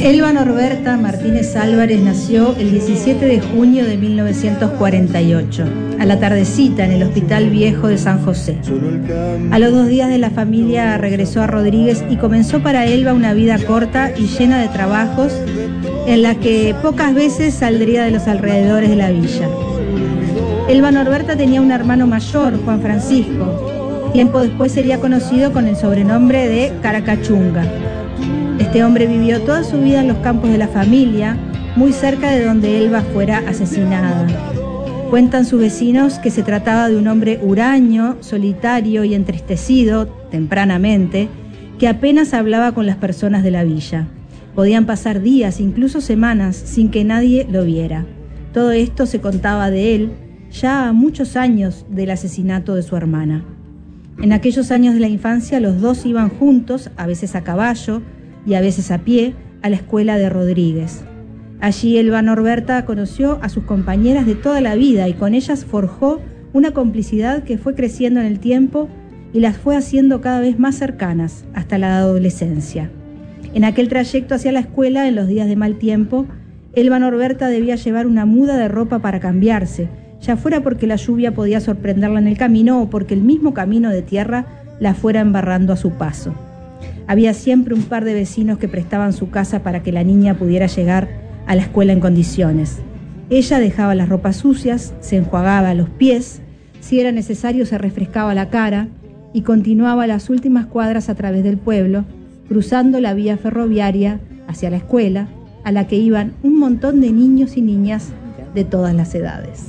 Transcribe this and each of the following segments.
Elba Norberta Martínez Álvarez nació el 17 de junio de 1948, a la tardecita en el Hospital Viejo de San José. A los 2 días de la familia regresó a Rodríguez y comenzó para Elba una vida corta y llena de trabajos en la que pocas veces saldría de los alrededores de la villa. Elba Norberta tenía un hermano mayor, Juan Francisco. Tiempo después sería conocido con el sobrenombre de Caracachunga. Este hombre vivió toda su vida en los campos de la familia, muy cerca de donde Elba fuera asesinada. Cuentan sus vecinos que se trataba de un hombre huraño, solitario y entristecido, tempranamente, que apenas hablaba con las personas de la villa. Podían pasar días, incluso semanas, sin que nadie lo viera. Todo esto se contaba de él, ya a muchos años del asesinato de su hermana. En aquellos años de la infancia los dos iban juntos, a veces a caballo y a veces a pie, a la escuela de Rodríguez. Allí Elba Norberta conoció a sus compañeras de toda la vida y con ellas forjó una complicidad que fue creciendo en el tiempo y las fue haciendo cada vez más cercanas hasta la adolescencia. En aquel trayecto hacia la escuela, en los días de mal tiempo, Elba Norberta debía llevar una muda de ropa para cambiarse, ya fuera porque la lluvia podía sorprenderla en el camino o porque el mismo camino de tierra la fuera embarrando a su paso. Había siempre un par de vecinos que prestaban su casa para que la niña pudiera llegar a la escuela en condiciones. Ella dejaba las ropas sucias, se enjuagaba los pies, si era necesario se refrescaba la cara y continuaba las últimas cuadras a través del pueblo, cruzando la vía ferroviaria hacia la escuela, a la que iban un montón de niños y niñas de todas las edades.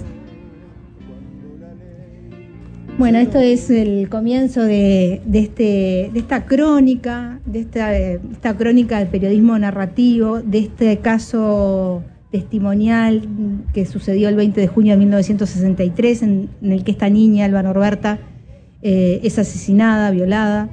Bueno, esto es el comienzo de esta crónica, esta crónica del periodismo narrativo, de este caso testimonial que sucedió el 20 de junio de 1963, en el que esta niña, Elba Norberta, es asesinada, violada,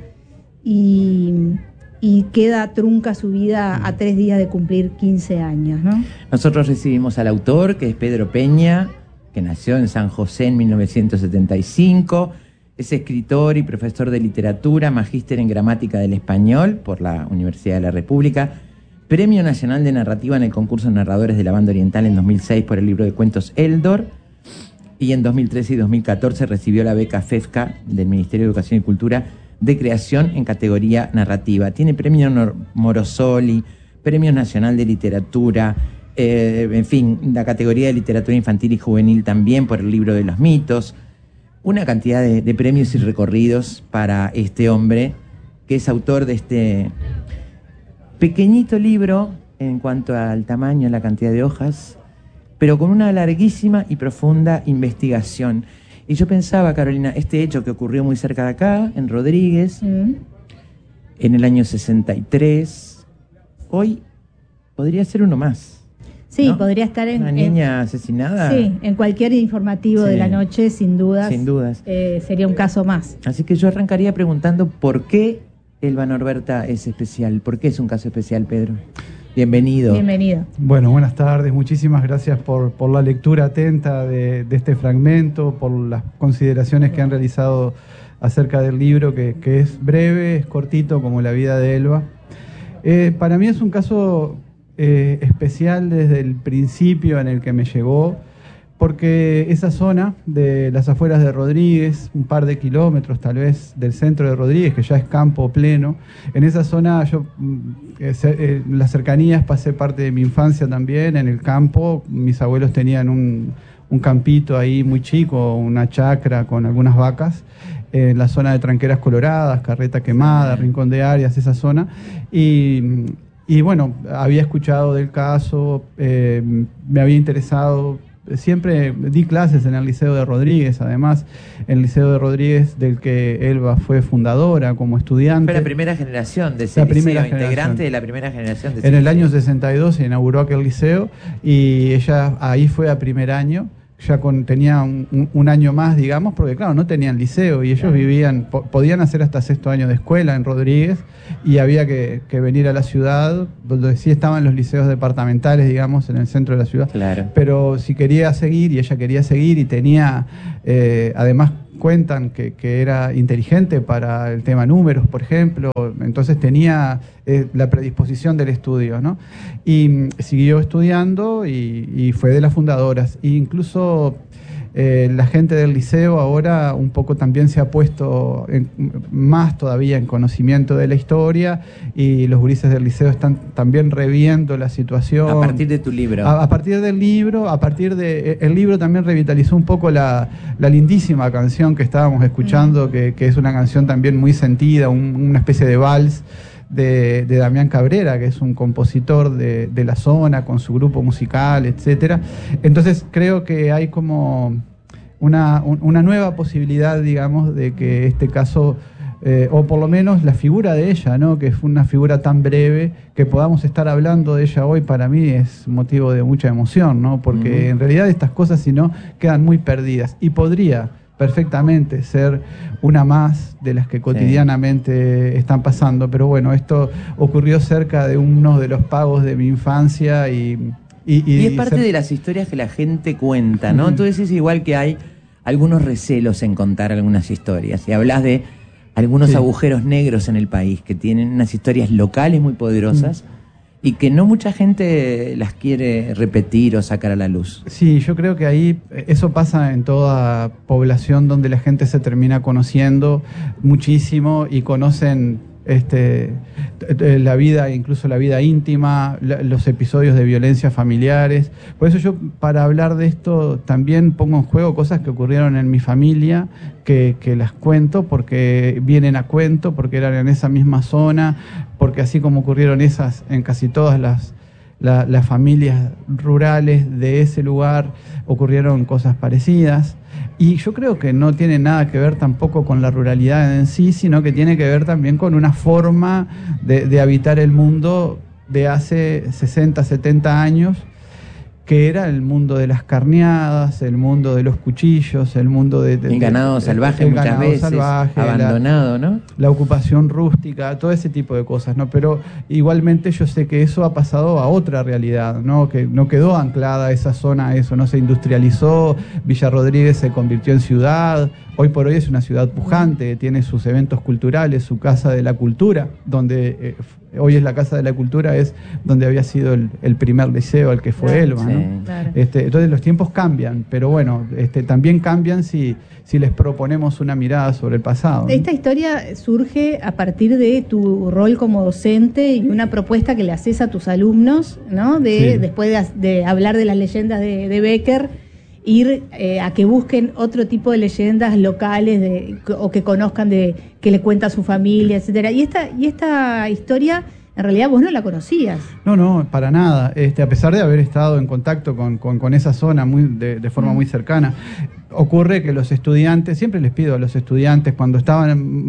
y queda trunca su vida a 3 días de cumplir 15 años, ¿no? Nosotros recibimos al autor, que es Pedro Peña, que nació en San José en 1975, es escritor y profesor de literatura, magíster en gramática del español por la Universidad de la República, Premio Nacional de Narrativa en el concurso de narradores de la Banda Oriental en 2006 por el libro de cuentos Eldor, y en 2013 y 2014 recibió la beca FEFCA del Ministerio de Educación y Cultura de creación en categoría narrativa. Tiene premio Morosoli, Premio Nacional de Literatura, en fin, la categoría de literatura infantil y juvenil también por el libro de los mitos. Una cantidad de premios y recorridos para este hombre, que es autor de este pequeñito libro en cuanto al tamaño, la cantidad de hojas, pero con una larguísima y profunda investigación. Y yo pensaba, Carolina, este hecho que ocurrió muy cerca de acá, en Rodríguez, en el año 63, hoy podría ser uno más. Sí, ¿no? Podría estar en... Una niña asesinada. Sí, en cualquier informativo de la noche, sin dudas. Sin dudas. Sería un caso más. Así que yo arrancaría preguntando por qué Elba Norberta es especial. ¿Por qué es un caso especial, Pedro? Bienvenido. Bienvenido. Bueno, buenas tardes. Muchísimas gracias por la lectura atenta de este fragmento, por las consideraciones que han realizado acerca del libro, que es breve, es cortito, como la vida de Elba. Para mí es un caso especial desde el principio en el que me llegó, porque esa zona de las afueras de Rodríguez, un par de kilómetros tal vez del centro de Rodríguez, que ya es campo pleno, en esa zona yo, en las cercanías, pasé parte de mi infancia también en el campo. Mis abuelos tenían un campito ahí muy chico, una chacra con algunas vacas, en la zona de Tranqueras Coloradas, Carreta Quemada, Rincón de Arias, esa zona, y bueno, había escuchado del caso, me había interesado. Siempre di clases en el Liceo de Rodríguez, además, en el Liceo de Rodríguez, del que Elba fue fundadora como estudiante. Fue la primera generación de ese liceo, integrante de la primera generación de ese liceo. En el año liceo. 62 se inauguró aquel liceo y ella ahí fue a primer año. Ya tenía un año más, digamos, porque claro, no tenían liceo y ellos vivían, podían hacer hasta 6º año de escuela en Rodríguez, y había que venir a la ciudad, donde sí estaban los liceos departamentales, digamos, en el centro de la ciudad. Claro. Pero si quería seguir, y ella quería seguir, y tenía además cuentan que era inteligente para el tema números, por ejemplo, entonces tenía la predisposición del estudio, ¿no? Y siguió estudiando y fue de las fundadoras. E incluso la gente del liceo ahora un poco también se ha puesto más todavía en conocimiento de la historia, y los gurises del liceo están también reviendo la situación. A partir de tu libro. A partir del libro, el libro también revitalizó un poco la lindísima canción que estábamos escuchando, que es una canción también muy sentida, una especie de vals de Damián Cabrera, que es un compositor de la zona, con su grupo musical, etcétera. Entonces creo que hay como una nueva posibilidad, digamos, de que este caso, o por lo menos la figura de ella, ¿no?, que fue una figura tan breve, que podamos estar hablando de ella hoy, para mí es motivo de mucha emoción, ¿no? Porque en realidad estas cosas, si no, quedan muy perdidas, y podría perfectamente ser una más de las que cotidianamente están pasando. Pero bueno, esto ocurrió cerca de uno de los pagos de mi infancia y es parte de las historias que la gente cuenta, ¿no? Tú decís igual que hay algunos recelos en contar algunas historias, y hablas de algunos agujeros negros en el país que tienen unas historias locales muy poderosas y que no mucha gente las quiere repetir o sacar a la luz. Sí, yo creo que ahí eso pasa en toda población donde la gente se termina conociendo muchísimo y conocen la vida, incluso la vida íntima, los episodios de violencia familiares. Por eso yo, para hablar de esto, también pongo en juego cosas que ocurrieron en mi familia, que las cuento porque vienen a cuento, porque eran en esa misma zona, porque así como ocurrieron esas en casi todas las familias rurales de ese lugar, ocurrieron cosas parecidas. Y yo creo que no tiene nada que ver tampoco con la ruralidad en sí, sino que tiene que ver también con una forma de habitar el mundo de hace 60, 70 años, que era el mundo de las carneadas, el mundo de los cuchillos, el mundo el ganado salvaje, muchas veces salvaje, abandonado, ¿no? La ocupación rústica, todo ese tipo de cosas, ¿no? Pero igualmente yo sé que eso ha pasado a otra realidad, ¿no? Que no quedó anclada esa zona a eso, no se industrializó, Villa Rodríguez se convirtió en ciudad, hoy por hoy es una ciudad pujante, tiene sus eventos culturales, su Casa de la Cultura, donde hoy es la Casa de la Cultura, es donde había sido el primer liceo al que fue Elba, ¿no? Claro. Entonces los tiempos cambian, pero bueno, también cambian si les proponemos una mirada sobre el pasado, ¿no? Esta historia surge a partir de tu rol como docente y una propuesta que le haces a tus alumnos, ¿no? Después de hablar de las leyendas de Bécquer, ir a que busquen otro tipo de leyendas locales o que conozcan que le cuenta a su familia, etcétera. Y esta historia, en realidad vos no la conocías. No, para nada. A pesar de haber estado en contacto con esa zona de forma muy cercana, ocurre que los estudiantes, siempre les pido a los estudiantes, cuando estaban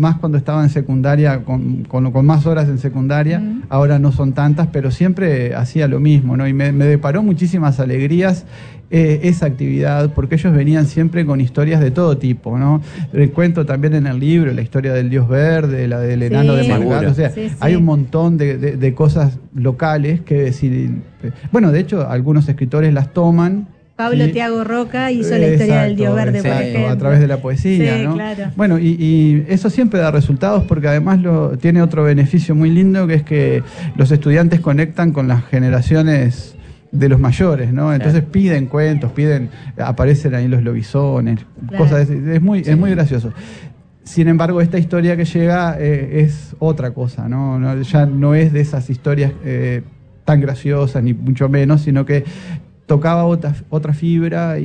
en secundaria, con más horas en secundaria, ahora no son tantas, pero siempre hacía lo mismo, ¿no? Y me deparó muchísimas alegrías esa actividad, porque ellos venían siempre con historias de todo tipo, ¿no? Cuento también en el libro la historia del Dios Verde, la del enano de Margal, o sea, hay un montón de cosas locales que bueno, de hecho, algunos escritores las toman. Pablo Tiago Roca hizo la historia del Dios Verde, por ejemplo. A través de la poesía, ¿no? Claro. Bueno, y eso siempre da resultados, porque además tiene otro beneficio muy lindo, que es que los estudiantes conectan con las generaciones de los mayores, ¿no? Entonces piden cuentos, aparecen ahí los lobisones, cosas es muy gracioso. Sin embargo, esta historia que llega es otra cosa, ¿no? Ya no es de esas historias tan graciosas, ni mucho menos, sino que tocaba otra fibra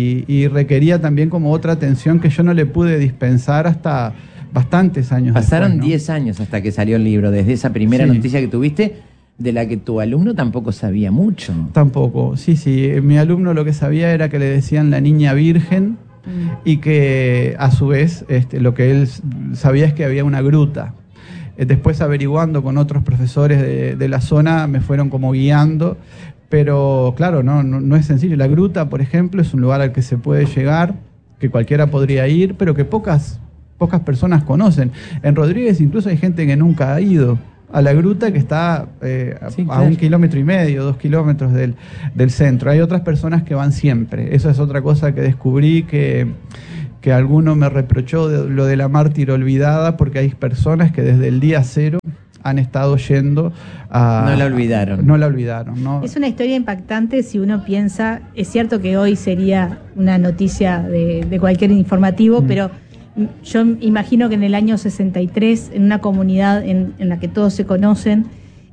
y requería también como otra atención que yo no le pude dispensar hasta bastantes años Pasaron después, ¿no? 10 años hasta que salió el libro, desde esa primera noticia que tuviste, de la que tu alumno tampoco sabía mucho. Tampoco, sí. Mi alumno lo que sabía era que le decían la niña virgen y que a su vez lo que él sabía es que había una gruta. Después, averiguando con otros profesores de la zona, me fueron como guiando, pero claro, no es sencillo. La gruta, por ejemplo, es un lugar al que se puede llegar, que cualquiera podría ir, pero que pocas personas conocen. En Rodríguez incluso hay gente que nunca ha ido a la gruta, que está a 1,5 kilómetros, 2 kilómetros del centro. Hay otras personas que van siempre. Eso es otra cosa que descubrí, que que alguno me reprochó lo de la mártir olvidada, porque hay personas que desde el día cero han estado yendo a... No la olvidaron. No la olvidaron, ¿no? Es una historia impactante si uno piensa, es cierto que hoy sería una noticia de cualquier informativo, pero yo imagino que en el año 63, en una comunidad en la que todos se conocen,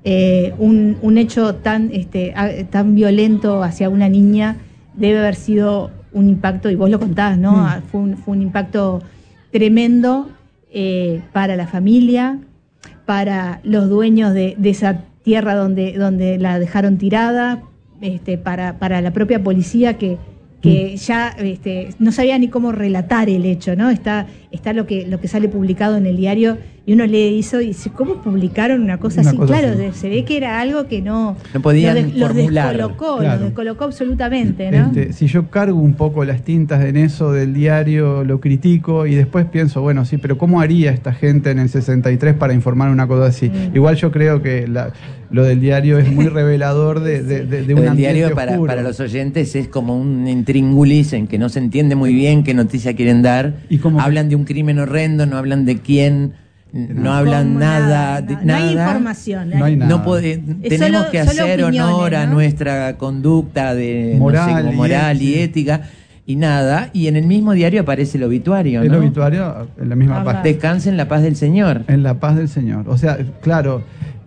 un hecho tan violento hacia una niña debe haber sido un impacto, y vos lo contabas, ¿no? Fue un impacto tremendo para la familia, para los dueños de esa tierra donde la dejaron tirada, para la propia policía que ya no sabía ni cómo relatar el hecho, ¿no? Está lo que sale publicado en el diario, y uno lee eso y dice, ¿cómo publicaron una cosa así? Claro, así. Se ve que era algo que no podían formular. Los descolocó absolutamente, ¿no? Si yo cargo un poco las tintas en eso del diario, lo critico y después pienso, bueno, sí, pero ¿cómo haría esta gente en el 63 para informar una cosa así? Igual yo creo que lo del diario es muy revelador de un ambiente diario oscuro. Para los oyentes es como un intríngulis en que no se entiende muy bien qué noticia quieren dar. Hablan de un crimen horrendo, no hablan de quién, no hablan nada. No hay información. No hay nada. Tenemos que hacer honor a nuestra conducta moral y ética. Y nada, y en el mismo diario aparece el obituario, ¿no? El obituario en la misma paz. Descanse en la paz del Señor. En la paz del Señor. O sea, claro,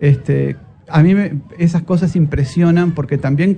a mí esas cosas impresionan porque también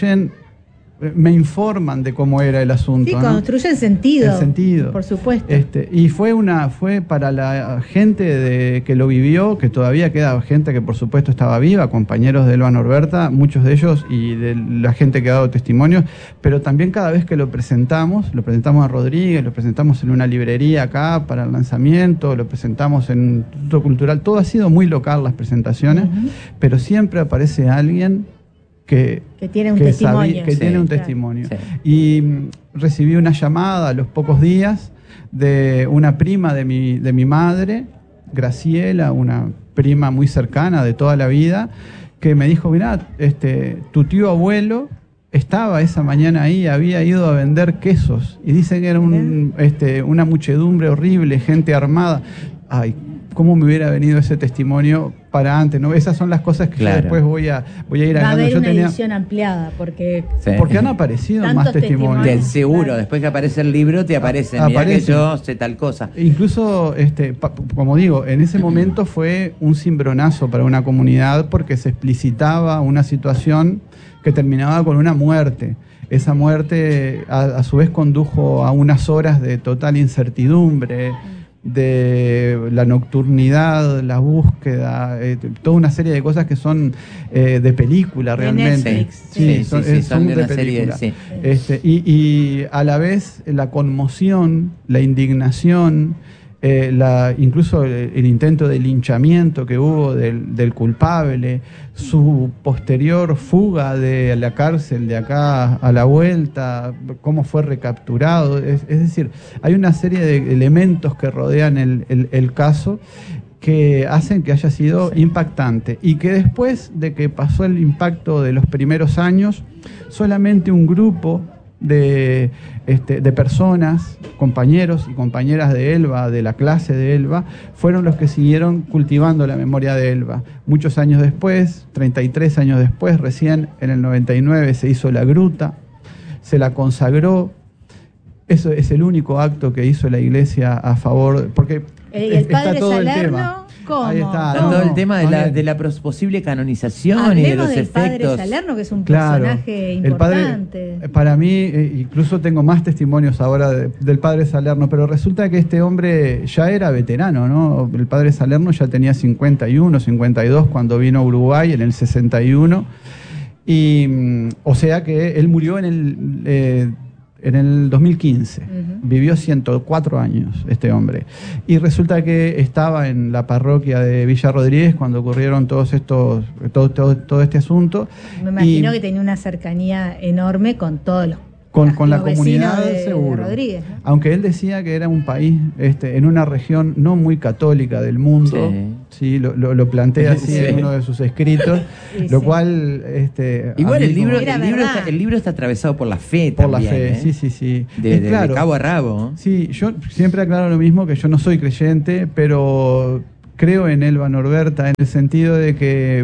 me informan de cómo era el asunto. Sí, ¿no? construyen sentido. El sentido. Por supuesto. Y fue para la gente que lo vivió, que todavía queda gente que por supuesto estaba viva, compañeros de Elba Norberta, muchos de ellos, y de la gente que ha dado testimonios, pero también cada vez que lo presentamos a Rodríguez, lo presentamos en una librería acá para el lanzamiento, lo presentamos en un instituto cultural, todo ha sido muy local las presentaciones, pero siempre aparece alguien que tiene un testimonio. Tiene un testimonio. Sí. Y recibí una llamada a los pocos días de una prima de mi madre, Graciela, una prima muy cercana de toda la vida, que me dijo, mirá, tu tío abuelo estaba esa mañana ahí, había ido a vender quesos, y dicen que era una muchedumbre horrible, gente armada. Ay, cómo me hubiera venido ese testimonio para antes, ¿no? Esas son las cosas que yo después voy a ir agregando. Va a haber una edición ampliada, porque han aparecido más testimonios. Seguro, después que aparece el libro te aparece, mirá que yo sé tal cosa. Incluso, como digo, en ese momento fue un cimbronazo para una comunidad porque se explicitaba una situación que terminaba con una muerte. Esa muerte a su vez condujo a unas horas de total incertidumbre, de la nocturnidad, la búsqueda, toda una serie de cosas que son de película realmente. Son de película. Sí. Y a la vez la conmoción, la indignación, incluso el intento de linchamiento que hubo del culpable, su posterior fuga de la cárcel de acá a la vuelta, cómo fue recapturado. Es decir, hay una serie de elementos que rodean el caso que hacen que haya sido impactante, y que después de que pasó el impacto de los primeros años, solamente un grupo de personas, compañeros y compañeras de Elba, de la clase de Elba, fueron los que siguieron cultivando la memoria de Elba. Muchos años después, 33 años después, recién en el 99 se hizo la gruta, se la consagró. Eso es el único acto que hizo la iglesia a favor, porque el padre está todo Salerno, el tema. ¿cómo? Ahí está, todo el tema de la posible canonización. Hablemos y de los del efectos. padre Salerno, que es un personaje importante. El padre, para mí, incluso tengo más testimonios ahora del padre Salerno, pero resulta que este hombre ya era veterano, ¿no? El padre Salerno ya tenía 51, 52 cuando vino a Uruguay en el 61, o sea que él murió en el 2015. Vivió 104 años este hombre. Y resulta que estaba en la parroquia de Villa Rodríguez cuando ocurrieron todo este asunto. Me imagino que tenía una cercanía enorme con todos con la comunidad, seguro. De Rodríguez, ¿no? Aunque él decía que era un país en una región no muy católica del mundo. Sí. Sí, lo plantea así en uno de sus escritos, lo cual... Igual el libro está atravesado por la fe por también. Por la fe, sí. De cabo a rabo. Sí, yo siempre aclaro lo mismo, que yo no soy creyente, pero creo en Elba Norberta en el sentido de que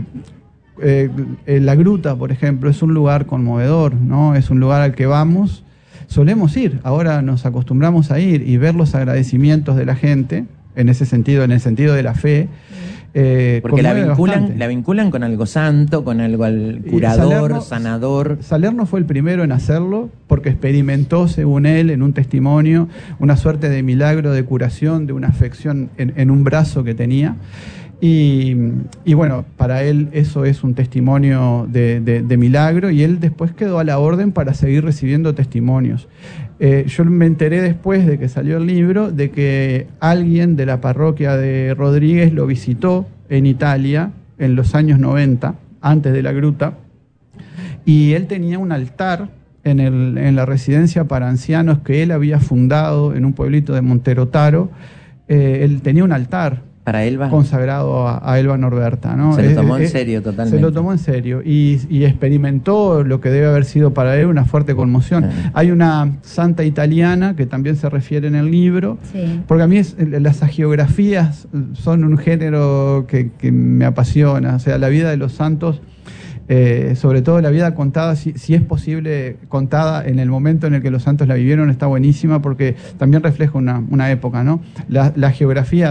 la gruta, por ejemplo, es un lugar conmovedor, ¿no? Es un lugar al que solemos ir, ahora nos acostumbramos a ir y ver los agradecimientos de la gente, en ese sentido, en el sentido de la fe. Porque la vinculan con algo santo, con algo curador, sanador. Salerno fue el primero en hacerlo porque experimentó, según él, en un testimonio, una suerte de milagro de curación de una afección en un brazo que tenía. Y bueno, para él eso es un testimonio de milagro, y él después quedó a la orden para seguir recibiendo testimonios. Yo me enteré después de que salió el libro de que alguien de la parroquia de Rodríguez lo visitó en Italia en los años 90, antes de la gruta, y él tenía un altar en la residencia para ancianos que él había fundado en un pueblito de Monterotaro. Él tenía un altar para Elba, consagrado a Elba Norberta, ¿no? Se lo tomó en serio totalmente. Se lo tomó en serio y experimentó lo que debe haber sido para él una fuerte conmoción. Hay una santa italiana que también se refiere en el libro, porque a mí las hagiografías son un género que me apasiona. O sea, la vida de los santos, sobre todo la vida contada, si es posible contada en el momento en el que los santos la vivieron, está buenísima, porque también refleja una época, ¿no? La geografía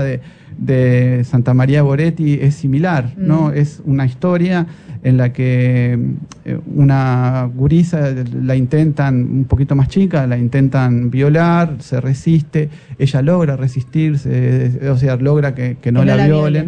de Santa María Goretti es similar, ¿no? Es una historia en la que una gurisa la intentan, un poquito más chica, la intentan violar, se resiste, ella logra resistirse, o sea, logra que no la violen.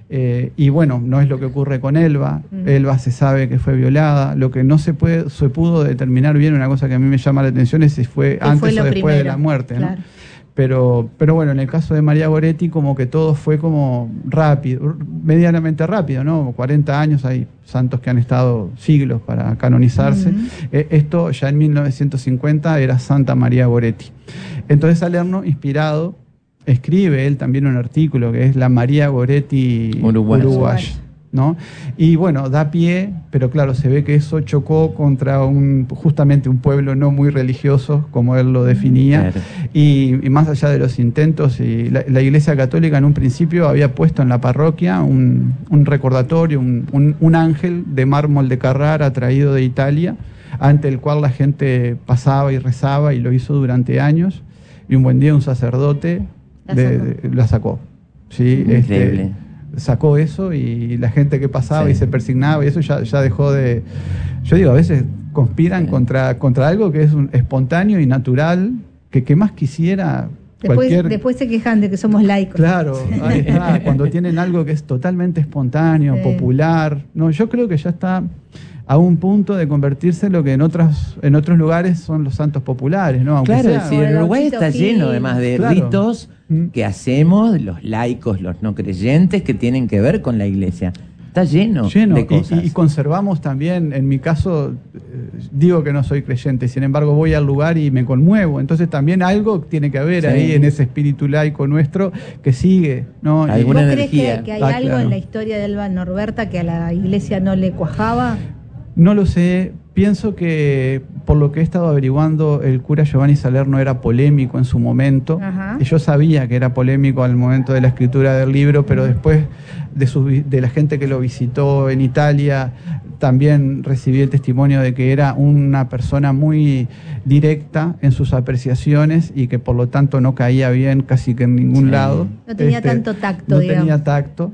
Y bueno, no es lo que ocurre con Elba. Elba se sabe que fue violada. Lo que no se pudo determinar bien, una cosa que a mí me llama la atención, es si fue antes o después de la muerte, ¿no? Claro. Pero bueno, en el caso de María Goretti, como que todo fue como rápido, medianamente rápido, ¿no? 40 años, hay santos que han estado siglos para canonizarse. Esto ya en 1950 era Santa María Goretti. Entonces Salerno, inspirado, escribe él también un artículo que es la María Goretti Uruguay, ¿no? Y bueno, da pie, pero claro, se ve que eso chocó contra justamente un pueblo no muy religioso, como él lo definía. Claro. Y más allá de los intentos, y la Iglesia Católica en un principio había puesto en la parroquia un recordatorio, un ángel de mármol de Carrara traído de Italia, ante el cual la gente pasaba y rezaba, y lo hizo durante años, y un buen día un sacerdote la sacó. ¿Sí? Sacó eso, y la gente que pasaba y se persignaba, y eso ya dejó de... Yo digo, a veces conspiran contra algo que es espontáneo y natural, que más quisiera... Después se quejan de que somos laicos. Claro, ahí está, cuando tienen algo que es totalmente espontáneo, popular. No, yo creo que ya está a un punto de convertirse en lo que en otros lugares son los santos populares, ¿no? Aunque claro, sí, el Uruguay está lleno además de ritos que hacemos los laicos, los no creyentes, que tienen que ver con la Iglesia. Está lleno de cosas. Y conservamos también, en mi caso, digo que no soy creyente, sin embargo voy al lugar y me conmuevo. Entonces también algo tiene que haber ahí en ese espíritu laico nuestro que sigue, ¿no? ¿Vos crees que hay algo en la historia de Elba Norberta que a la Iglesia no le cuajaba? No lo sé. Pienso que, por lo que he estado averiguando, el cura Giovanni Salerno era polémico en su momento. Y yo sabía que era polémico al momento de la escritura del libro, pero después de la gente que lo visitó en Italia, también recibí el testimonio de que era una persona muy directa en sus apreciaciones, y que por lo tanto no caía bien casi que en ningún lado. No tenía tanto tacto, digamos. No tenía tacto.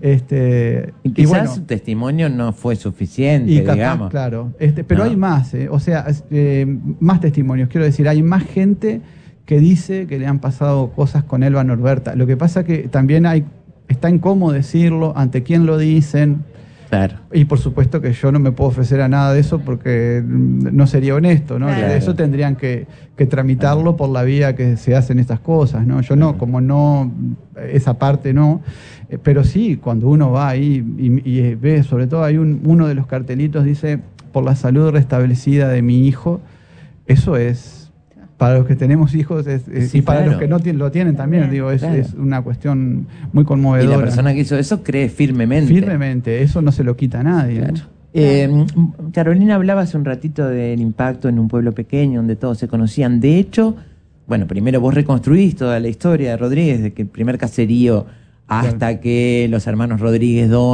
Y quizás su testimonio no fue suficiente, digamos. Claro. Pero hay más, o sea, más testimonios. Quiero decir, hay más gente que dice que le han pasado cosas con Elba Norberta. Lo que pasa que también está en cómo decirlo, ante quién lo dicen. Claro. Y por supuesto que yo no me puedo ofrecer a nada de eso, porque no sería honesto, ¿no? Claro. Eso tendrían que tramitarlo por la vía que se hacen estas cosas, ¿no? Yo no, como no, esa parte no, pero sí, cuando uno va ahí y ve, sobre todo hay uno de los cartelitos dice: por la salud restablecida de mi hijo. Eso es para los que tenemos hijos Sí, y para claro. los que no lo tienen también, digo, Claro. es una cuestión muy Y conmovedora. la persona que hizo eso cree firmemente. Firmemente, eso no se lo quita a nadie. Claro. ¿no? Carolina hablaba hace un ratito del impacto en un pueblo pequeño donde todos se conocían. De hecho, bueno, primero vos reconstruís toda la historia de Rodríguez, de que el primer caserío hasta que los hermanos Rodríguez